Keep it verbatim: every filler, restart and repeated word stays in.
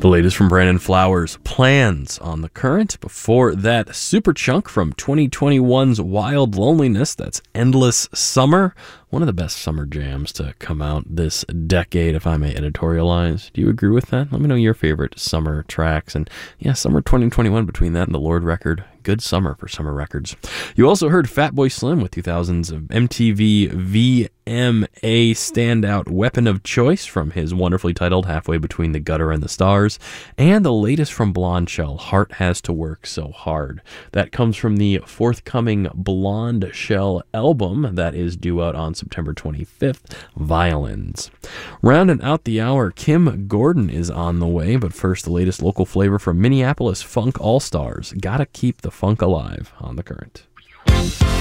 The latest from Brandon Flowers, Plans on the Current. Before that, Superchunk from twenty twenty-one's Wild Loneliness. That's Endless Summer. One of the best summer jams to come out this decade, if I may editorialize. Do you agree with that? Let me know your favorite summer tracks. And yeah, summer twenty twenty-one, between that and the Lord record, good summer for summer records. You also heard Fatboy Slim with two thousands M T V V M A standout Weapon of Choice from his wonderfully titled Halfway Between the Gutter and the Stars, and the latest from Blonde Shell, Heart Has to Work So Hard. That comes from the forthcoming Blonde Shell album that is due out on September twenty-fifth, Violins. Rounding out the hour, Kim Gordon is on the way, but first the latest local flavor from Minneapolis Funk All-Stars. Gotta keep the funk alive on the Current.